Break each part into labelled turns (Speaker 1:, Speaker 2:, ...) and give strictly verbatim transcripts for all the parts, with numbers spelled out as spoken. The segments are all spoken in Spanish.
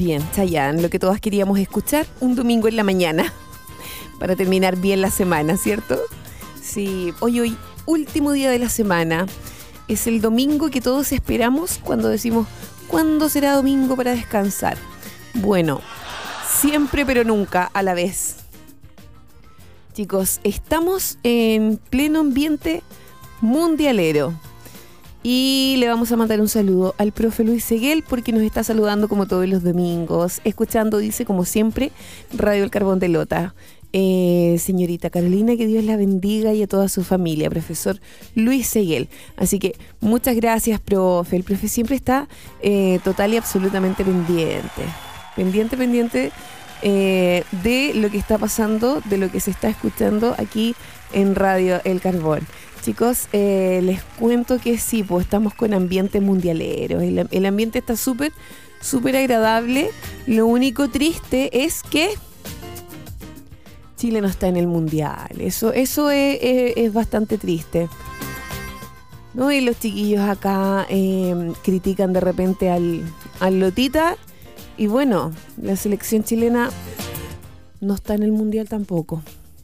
Speaker 1: bien, Chayanne, lo que todas queríamos escuchar un domingo en la mañana para terminar bien la semana, ¿cierto? Sí, hoy, hoy, último día de la semana. Es el domingo que todos esperamos cuando decimos, ¿cuándo será domingo para descansar? Bueno, siempre pero nunca a la vez. Chicos, estamos en pleno ambiente mundialero. Y le vamos a mandar un saludo al profe Luis Seguel porque nos está saludando como todos los domingos. Escuchando, dice, como siempre, Radio El Carbón de Lota. Eh, señorita Carolina, que Dios la bendiga y a toda su familia, profesor Luis Seguel. Así que muchas gracias, profe. El profe siempre está eh, total y absolutamente pendiente. Pendiente, pendiente eh, de lo que está pasando, de lo que se está escuchando aquí en Radio El Carbón. Chicos, eh, les cuento que sí, pues estamos con ambiente mundialero. El, el ambiente está súper, súper agradable. Lo único triste es que Chile no está en el mundial. Eso, eso es, es, es bastante triste, ¿no? Y los chiquillos acá eh, critican de repente al, al Lotita. Y bueno, la selección chilena no está en el mundial tampoco.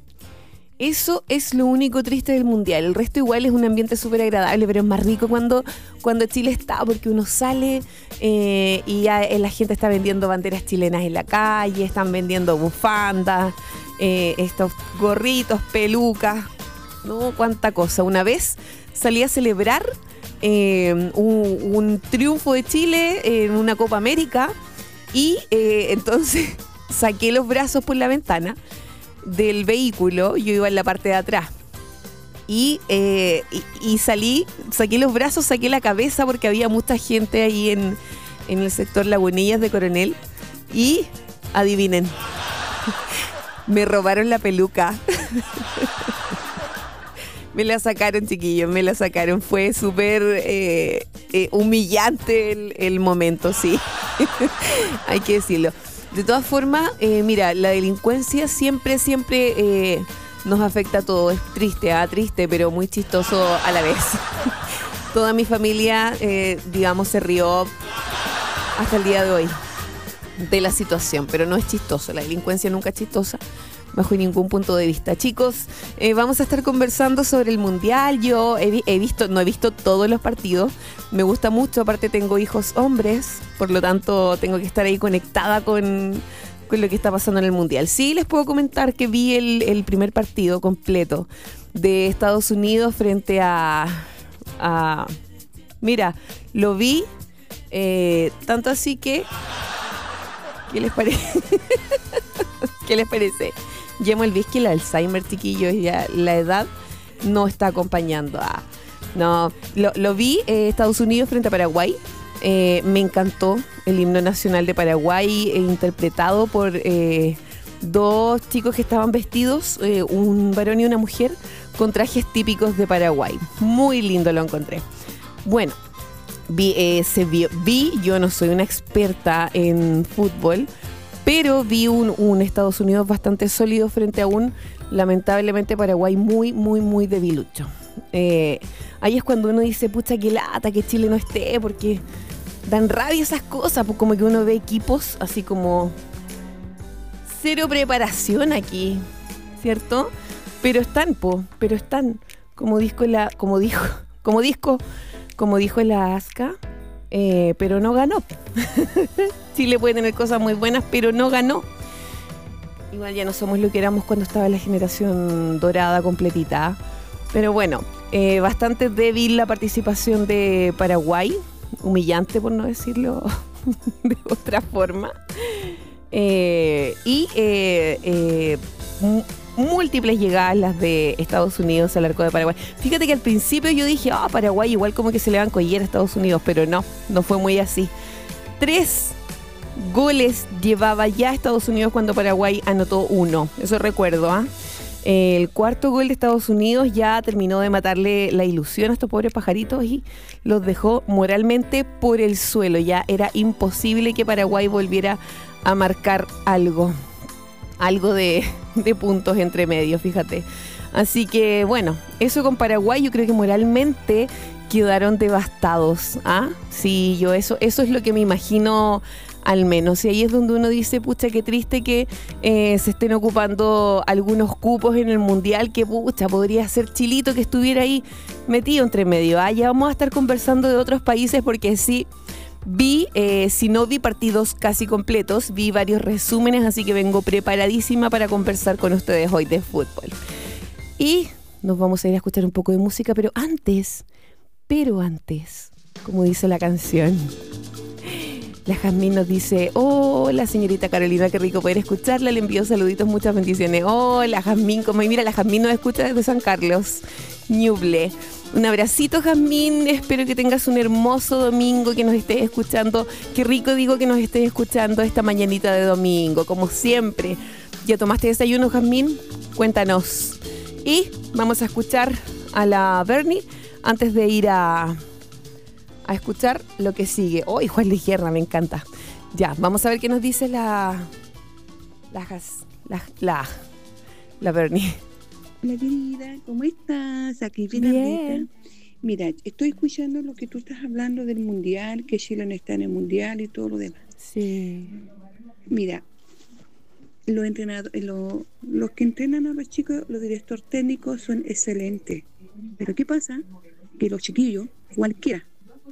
Speaker 1: Eso es lo único triste del mundial. El resto igual es un ambiente súper agradable, pero es más rico cuando, cuando Chile está, porque uno sale eh, y ya la gente está vendiendo banderas chilenas en la calle, están vendiendo bufandas, eh, estos gorritos, pelucas, ¿no? Cuánta cosa. Una vez salí a celebrar eh, un, un triunfo de Chile en una Copa América y eh, entonces saqué los brazos por la ventana del vehículo, yo iba en la parte de atrás y, eh, y, y salí, saqué los brazos, saqué la cabeza porque había mucha gente ahí en, en el sector Lagunillas de Coronel y adivinen, me robaron la peluca. Me la sacaron, chiquillos, me la sacaron. Fue súper eh, eh, humillante el, el momento, sí. Hay que decirlo. De todas formas, eh, mira, la delincuencia siempre, siempre eh, nos afecta a todos. Es triste, ah, triste, pero muy chistoso a la vez. Toda mi familia, eh, digamos, se rió hasta el día de hoy de la situación, pero no es chistoso. La delincuencia nunca es chistosa, bajo ningún punto de vista. Chicos, eh, vamos a estar conversando sobre el Mundial. Yo he, he visto, no he visto todos los partidos. Me gusta mucho, aparte tengo hijos hombres, por lo tanto tengo que estar ahí conectada con, con lo que está pasando en el Mundial. Sí, les puedo comentar que vi el, el primer partido completo de Estados Unidos frente a... a mira, lo vi eh, tanto así que... ¿Qué les parece? ¿Qué les parece? Llamo el whisky, el Alzheimer, chiquillos, ya la edad no está acompañando. Ah, no, lo, lo vi, eh, Estados Unidos frente a Paraguay. Eh, me encantó el himno nacional de Paraguay, eh, interpretado por eh, dos chicos que estaban vestidos, eh, un varón y una mujer, con trajes típicos de Paraguay. Muy lindo lo encontré. Bueno, vi, eh, se vio, vi, yo no soy una experta en fútbol, pero vi un, un Estados Unidos bastante sólido frente a un, lamentablemente, Paraguay muy, muy, muy debilucho. Eh, ahí es cuando uno dice, pucha, qué lata que Chile no esté, porque dan rabia esas cosas, pues como que uno ve equipos así como cero preparación aquí, ¿cierto? Pero están, po, pero están, como dijo la, como dijo, como disco, como dijo la Asca, eh, pero no ganó. Chile puede tener cosas muy buenas, pero no ganó. Igual ya no somos lo que éramos cuando estaba la generación dorada completita. Pero bueno, eh, bastante débil la participación de Paraguay. Humillante, por no decirlo de otra forma. Eh, y eh, eh, m- múltiples llegadas las de Estados Unidos al arco de Paraguay. Fíjate que al principio yo dije, ah, oh, Paraguay igual como que se le van a collar a Estados Unidos, pero no, no fue muy así. Tres goles llevaba ya Estados Unidos cuando Paraguay anotó uno. Eso recuerdo, ¿ah? ¿eh? El cuarto gol de Estados Unidos ya terminó de matarle la ilusión a estos pobres pajaritos y los dejó moralmente por el suelo. Ya era imposible que Paraguay volviera a marcar algo. Algo de, de puntos entre medio, fíjate. Así que, bueno, eso con Paraguay yo creo que moralmente quedaron devastados. ¿Ah? Sí, yo eso, eso es lo que me imagino al menos. Y ahí es donde uno dice, pucha, qué triste que eh, se estén ocupando algunos cupos en el Mundial, que pucha, podría ser Chilito que estuviera ahí metido entre medio. Ah, ya vamos a estar conversando de otros países porque sí, vi, eh, si no vi partidos casi completos, vi varios resúmenes, así que vengo preparadísima para conversar con ustedes hoy de fútbol. Y nos vamos a ir a escuchar un poco de música, pero antes, pero antes, como dice la canción, la Jazmín nos dice, hola señorita Carolina, qué rico poder escucharla, le envío saluditos, muchas bendiciones. Hola Jazmín, como mira, la Jazmín nos escucha desde San Carlos, Ñuble. Un abracito, Jazmín, espero que tengas un hermoso domingo, que nos estés escuchando. Qué rico digo que nos estés escuchando esta mañanita de domingo, como siempre. ¿Ya tomaste desayuno, Jazmín? Cuéntanos. Y vamos a escuchar a la Bernie antes de ir a... a escuchar lo que sigue. ¡Oh, Juan Luis Guerra! Me encanta. Ya, vamos a ver qué nos dice la... La... La... La, la Bernie.
Speaker 2: Hola, querida. ¿Cómo estás? Aquí bien.
Speaker 1: Bien.
Speaker 2: Mira, estoy escuchando lo que tú estás hablando del Mundial, que Chile no está en el Mundial y todo lo demás.
Speaker 1: Sí.
Speaker 2: Mira, los entrenadores, los, los que entrenan a los chicos, los directores técnicos son excelentes. Pero ¿qué pasa? Que los chiquillos, cualquiera,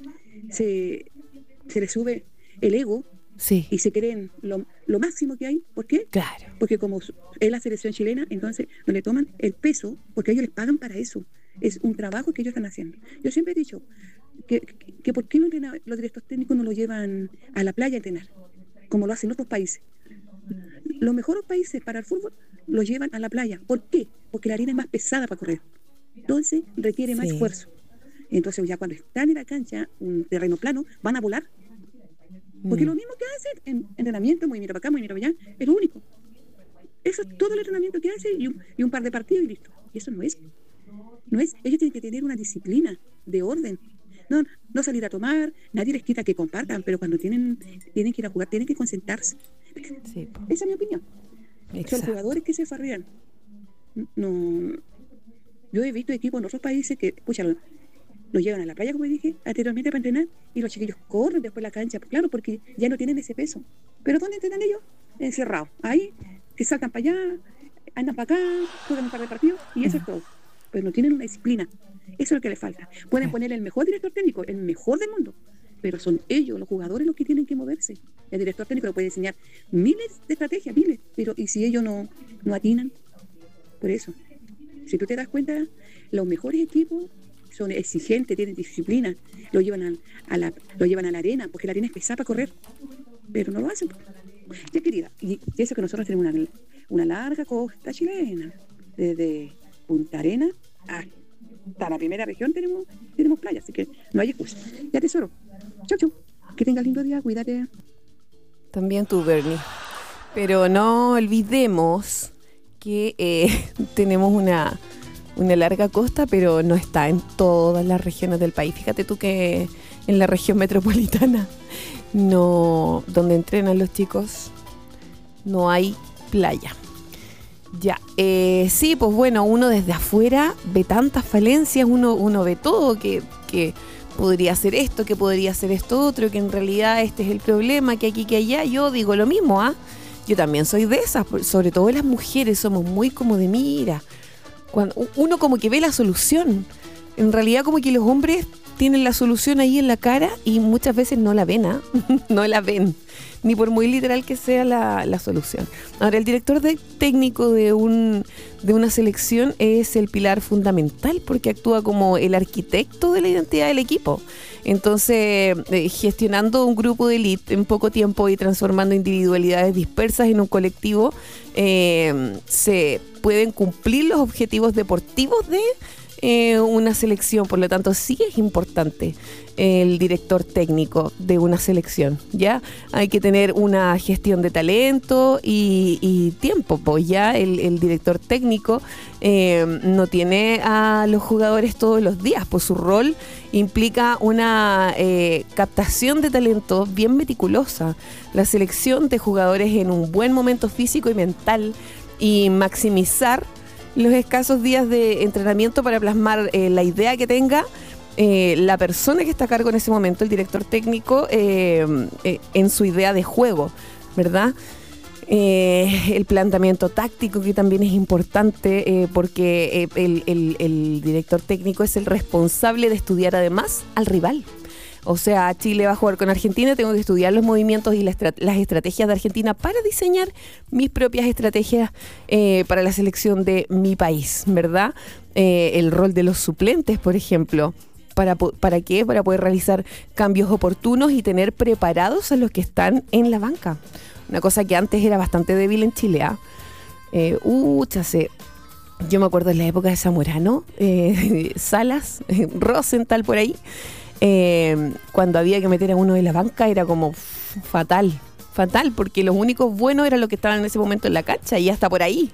Speaker 2: se, se les sube el ego,
Speaker 1: sí,
Speaker 2: y se creen lo, lo máximo que hay. ¿Por qué?
Speaker 1: Claro.
Speaker 2: Porque como es la selección chilena, entonces no le toman el peso, porque ellos les pagan para eso. Es un trabajo que ellos están haciendo. Yo siempre he dicho que, que, que ¿por qué los, los directores técnicos no lo llevan a la playa a entrenar, como lo hacen otros países? Los mejores países para el fútbol los llevan a la playa. ¿Por qué? Porque la arena es más pesada para correr. Entonces requiere más
Speaker 1: sí.
Speaker 2: esfuerzo. Entonces ya cuando están en la cancha, un terreno plano, van a volar. Porque mm. lo mismo que hacen en entrenamiento, movimiento para acá, movimiento para allá, es lo único. Eso es todo el entrenamiento que hace y un, y un par de partidos y listo. Y eso no es. No es. Ellos tienen que tener una disciplina de orden. No, no salir a tomar, nadie les quita que compartan, pero cuando tienen, tienen que ir a jugar, tienen que concentrarse. Sí. Esa es mi opinión. Exacto. Son jugadores que se farrean. No, yo he visto equipos en otros países que, pucha, lo, lo llevan a la playa, como dije anteriormente, para entrenar, y los chiquillos corren después de la cancha, claro, porque ya no tienen ese peso. Pero ¿dónde entrenan ellos? Encerrados. Ahí, que saltan para allá, andan para acá, juegan un par de partidos, y eso es todo. Pero no tienen una disciplina. Eso es lo que les falta. Pueden poner el mejor director técnico, el mejor del mundo, pero son ellos, los jugadores, los que tienen que moverse. El director técnico lo puede diseñar miles de estrategias, miles, pero ¿y si ellos no, no atinan? Por eso, si tú te das cuenta, los mejores equipos son exigentes, tienen disciplina, lo llevan a, a la, lo llevan a la arena, porque la arena es pesada para correr, pero no lo hacen. Ya, querida, y eso que nosotros tenemos una, una larga costa chilena, desde Punta Arenas hasta la primera región tenemos, tenemos playa, así que no hay excusa. Ya, tesoro. Chau, chau. Que tengas lindo día, cuídate.
Speaker 1: También tú, Bernie. Pero no olvidemos que eh, tenemos una, una larga costa, pero no está en todas las regiones del país. Fíjate tú que en la región metropolitana, no, donde entrenan los chicos, no hay playa. Ya, eh, sí, pues bueno, uno desde afuera ve tantas falencias, uno, uno ve todo, que, que podría hacer esto, que podría hacer esto otro, que en realidad este es el problema, que aquí, que allá. Yo digo lo mismo, ¿ah? ¿eh? Yo también soy de esas, sobre todo las mujeres somos muy como de mira. Cuando uno como que ve la solución, en realidad como que los hombres tienen la solución ahí en la cara y muchas veces no la ven, ¿ah? ¿eh? No la ven, ni por muy literal que sea la, la solución. Ahora, el director de, técnico de, un, de una selección es el pilar fundamental porque actúa como el arquitecto de la identidad del equipo. Entonces, eh, gestionando un grupo de élite en poco tiempo y transformando individualidades dispersas en un colectivo, eh, se pueden cumplir los objetivos deportivos de eh, una selección. Por lo tanto, sí es importante el director técnico de una selección, ¿ya? Hay que tener una gestión de talento y, y tiempo, pues ya el, el director técnico eh, no tiene a los jugadores todos los días, pues su rol implica una eh, captación de talento bien meticulosa, la selección de jugadores en un buen momento físico y mental y maximizar los escasos días de entrenamiento para plasmar eh, la idea que tenga eh, la persona que está a cargo en ese momento, el director técnico, eh, eh, en su idea de juego, ¿verdad? Eh, el planteamiento táctico, que también es importante, eh, porque eh, el, el, el director técnico es el responsable de estudiar además al rival. O sea, Chile va a jugar con Argentina, tengo que estudiar los movimientos y la estra- las estrategias de Argentina para diseñar mis propias estrategias eh, para la selección de mi país, ¿verdad? Eh, el rol de los suplentes, por ejemplo. ¿Para, po- ¿Para qué? Para poder realizar cambios oportunos y tener preparados a los que están en la banca. Una cosa que antes era bastante débil en Chile. ¿eh? Eh, uh, chase. Yo me acuerdo en la época de Zamorano, eh, Salas, Rosenthal por ahí. Eh, cuando había que meter a uno de la banca era como uf, fatal, fatal, porque los únicos buenos eran los que estaban en ese momento en la cancha y hasta por ahí.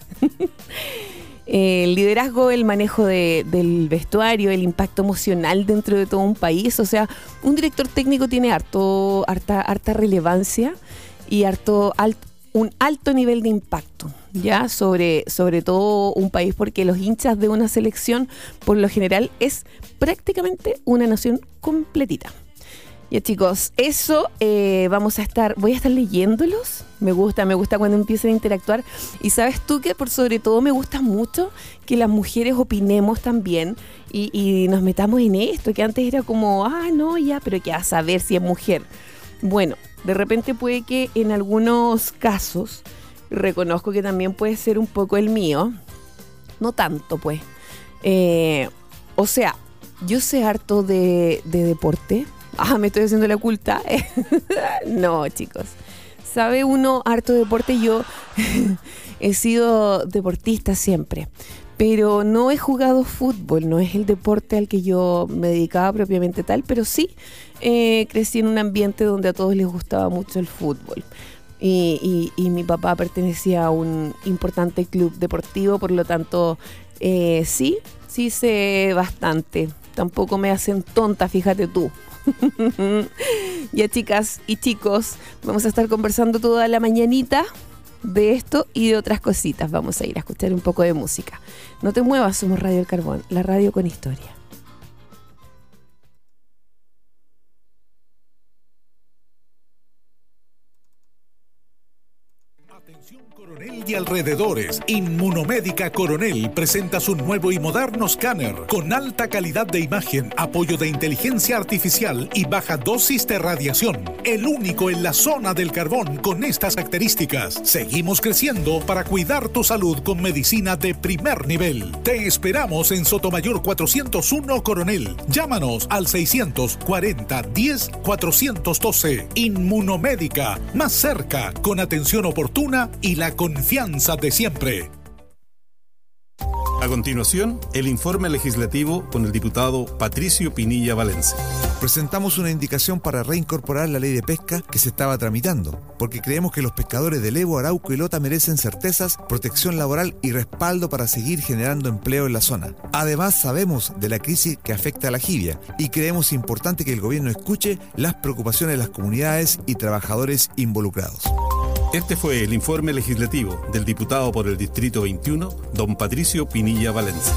Speaker 1: El liderazgo, el manejo de, del vestuario, el impacto emocional dentro de todo un país. O sea, un director técnico tiene harto, harta, harta relevancia y harto alt, un alto nivel de impacto, ya sobre, sobre todo un país, porque los hinchas de una selección, por lo general, es prácticamente una nación completita. Ya, chicos, eso eh, vamos a estar, voy a estar leyéndolos. Me gusta, me gusta cuando empiezan a interactuar. Y sabes tú que por sobre todo me gusta mucho que las mujeres opinemos también y, y nos metamos en esto, que antes era como, ah, no, ya, pero que a saber si es mujer. Bueno, de repente puede que en algunos casos, reconozco que también puede ser un poco el mío, no tanto pues. Eh, o sea, yo sé harto de, de deporte. Ah, me estoy haciendo la oculta. No, chicos. ¿Sabe uno harto de deporte? Yo he sido deportista siempre, pero no he jugado fútbol, no es el deporte al que yo me dedicaba propiamente tal, pero sí eh, crecí en un ambiente donde a todos les gustaba mucho el fútbol. Y, y, y mi papá pertenecía a un importante club deportivo, por lo tanto, eh, sí, sí sé bastante. Tampoco me hacen tonta, fíjate tú. Ya, chicas y chicos, vamos a estar conversando toda la mañanita de esto y de otras cositas. Vamos a ir a escuchar un poco de música. No te muevas, somos Radio El Carbón, la radio con historia.
Speaker 3: Coronel y alrededores, Inmunomédica Coronel presenta su nuevo y moderno escáner con alta calidad de imagen, apoyo de inteligencia artificial y baja dosis de radiación. El único en la zona del carbón con estas características. Seguimos creciendo para cuidar tu salud con medicina de primer nivel. Te esperamos en Sotomayor cuatrocientos uno Coronel. Llámanos al seiscientos cuarenta diez cuatrocientos doce. Inmunomédica, más cerca, con atención oportuna y la confianza de siempre.
Speaker 4: A continuación, el informe legislativo con el diputado Patricio Pinilla Valencia.
Speaker 5: Presentamos una indicación para reincorporar la ley de pesca que se estaba tramitando, porque creemos que los pescadores de Levo, Arauco y Lota merecen certezas, protección laboral y respaldo para seguir generando empleo en la zona. Además, sabemos de la crisis que afecta a la jibia y creemos importante que el gobierno escuche las preocupaciones de las comunidades y trabajadores involucrados.
Speaker 4: Este fue el informe legislativo del diputado por el Distrito veintiuno, don Patricio Pinilla Valencia.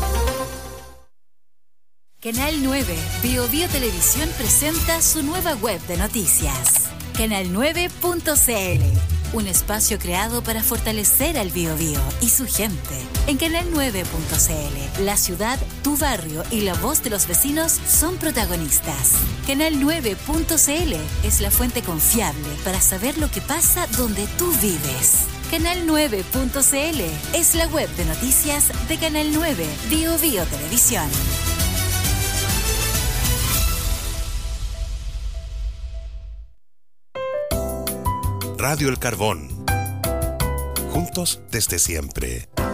Speaker 6: Canal nueve, Bio Bio Televisión presenta su nueva web de noticias. canal nueve punto c l, un espacio creado para fortalecer al Bio Bio y su gente. En canal nueve punto c l, la ciudad, tu barrio y la voz de los vecinos son protagonistas. canal nueve punto c l es la fuente confiable para saber lo que pasa donde tú vives. canal nueve punto c l es la web de noticias de Canal nueve, Bio Bio Televisión.
Speaker 7: Radio El Carbón. Juntos desde siempre.